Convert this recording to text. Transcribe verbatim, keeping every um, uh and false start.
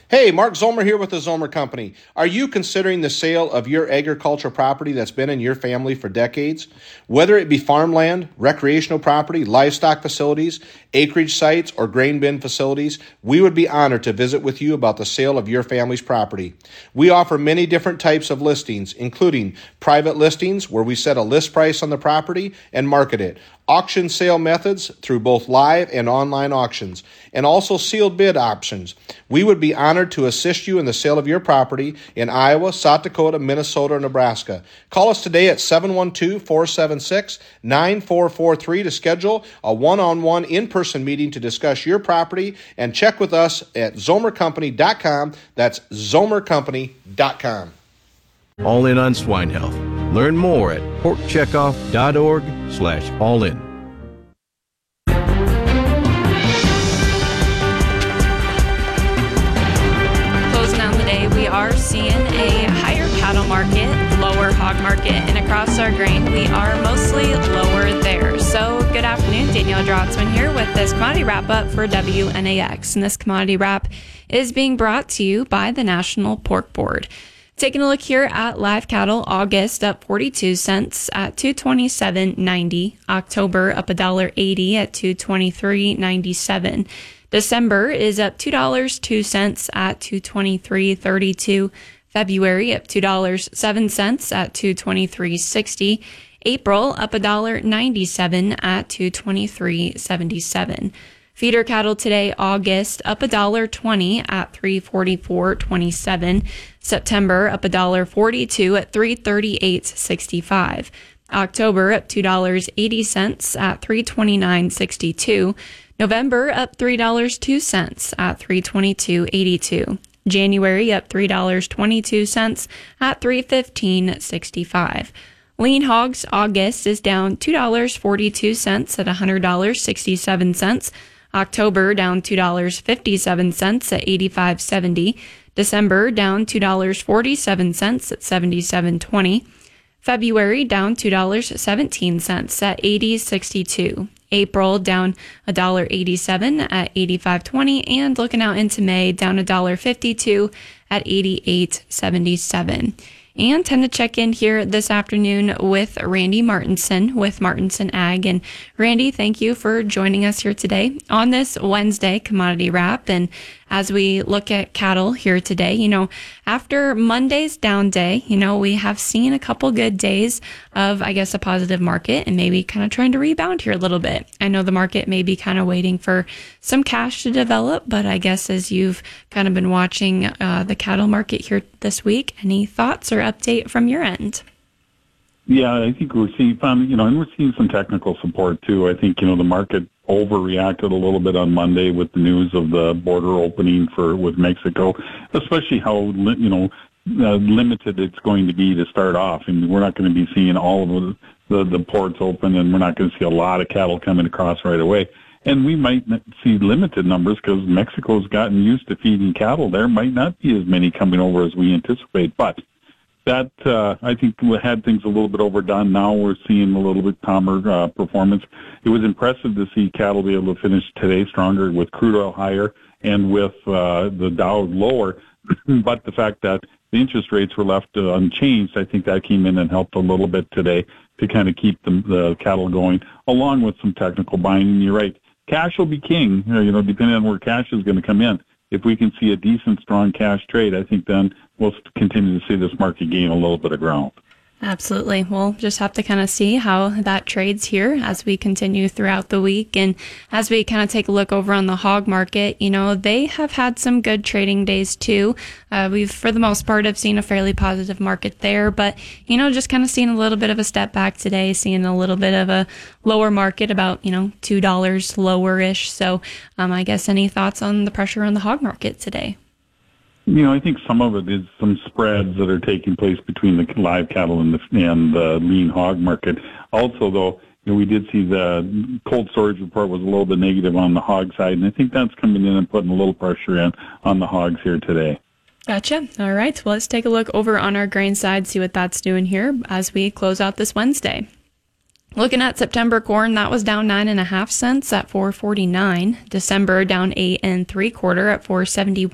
Hey, Mark Zomer here with the Zomer Company. Are you considering the sale of your agricultural property that's been in your family for decades? Whether it be farmland, recreational property, livestock facilities, acreage sites, or grain bin facilities, we would be honored to visit with you about the sale of your family's property. We offer many different types of listings, including private listings where we set a list price on the property and market it, auction sale methods through both live and online auctions, and also sealed bid options. We would be honored to assist you in the sale of your property in Iowa, South Dakota, Minnesota, or Nebraska. Call us today at seven one two, four seven six, nine four four three to schedule a one-on-one in-person meeting to discuss your property, and check with us at zomer company dot com. That's zomer company dot com. All in on swine health. Learn more at pork checkoff dot org slash all in. Closing out the day, we are seeing a higher cattle market, lower hog market, and across our grain, we are mostly lower there. So good afternoon, Danielle Drotzman here with this commodity wrap-up for W N A X. And this commodity wrap is being brought to you by the National Pork Board. Taking a look here at live cattle, August up forty-two cents at two twenty-seven ninety. October up one dollar eighty at two twenty-three ninety-seven. December is up two dollars and two cents at two twenty-three thirty-two. February up two dollars and seven cents at two twenty-three sixty. April up one dollar ninety-seven at two twenty-three seventy-seven. Feeder cattle today, August, up one dollar twenty at three forty-four twenty-seven. September, up one dollar forty-two at three thirty-eight sixty-five. October, up two dollars and eighty cents at three twenty-nine sixty-two. November, up three dollars and two cents at three twenty-two eighty-two. January, up three dollars and twenty-two cents at three fifteen sixty-five. Lean hogs, August, is down two dollars and forty-two cents at one hundred dollars and sixty-seven cents. October down two dollars and fifty-seven cents at eighty-five seventy. December down two dollars and forty-seven cents at seventy-seven twenty. February down two dollars and seventeen cents at eighty sixty-two. April down one dollar and eighty-seven cents at eighty-five twenty, and looking out into May down one dollar and fifty-two cents at eighty-eight seventy-seven. And time to check in here this afternoon with Randy Martinson with Martinson Ag. And Randy, thank you for joining us here today on this Wednesday commodity wrap. And as we look at cattle here today, you know, after Monday's down day, you know, we have seen a couple good days of, I guess, a positive market and maybe kind of trying to rebound here a little bit. I know the market may be kind of waiting for some cash to develop, but I guess as you've kind of been watching uh, the cattle market here this week, any thoughts or update from your end? Yeah, I think we're seeing, you know, and we're seeing some technical support too. I think, you know, the market overreacted a little bit on Monday with the news of the border opening for with Mexico, especially how, you know, uh, limited it's going to be to start off. And we're not going to be seeing all of the, the, the ports open, and we're not going to see a lot of cattle coming across right away. And we might see limited numbers because Mexico's gotten used to feeding cattle. There might not be as many coming over as we anticipate, but that, uh, I think we had things a little bit overdone. Now we're seeing a little bit calmer uh, performance. It was impressive to see cattle be able to finish today stronger with crude oil higher and with uh, the Dow lower. But the fact that the interest rates were left uh, unchanged, I think that came in and helped a little bit today to kind of keep the, the cattle going, along with some technical buying. And you're right, cash will be king, you know, depending on where cash is going to come in. If we can see a decent, strong cash trade, I think then we'll continue to see this market gain a little bit of ground. Absolutely. We'll just have to kind of see how that trades here as we continue throughout the week. And as we kind of take a look over on the hog market, you know, they have had some good trading days too. Uh, we've, for the most part, have seen a fairly positive market there. But, you know, just kind of seeing a little bit of a step back today, seeing a little bit of a lower market, about, you know, two dollars lower-ish. So um, I guess any thoughts on the pressure on the hog market today? You know, I think some of it is some spreads that are taking place between the live cattle and the, and the lean hog market. Also, though, you know, we did see the cold storage report was a little bit negative on the hog side, and I think that's coming in and putting a little pressure in on the hogs here today. Gotcha. All right. Well, let's take a look over on our grain side, see what that's doing here as we close out this Wednesday. Looking at September corn, that was down nine and a half cents at four forty-nine. December down eight and three quarter at four seventy.